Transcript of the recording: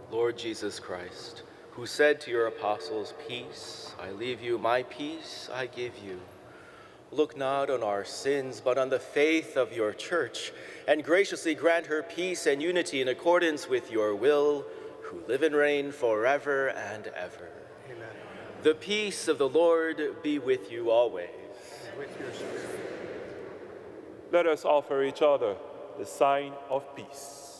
Lord Jesus Christ, who said to your apostles, "Peace I leave you, my peace I give you," look not on our sins, but on the faith of your church, and graciously grant her peace and unity in accordance with your will, who live and reign forever and ever. Amen. The peace of the Lord be with you always. And with your spirit. Let us offer each other the sign of peace.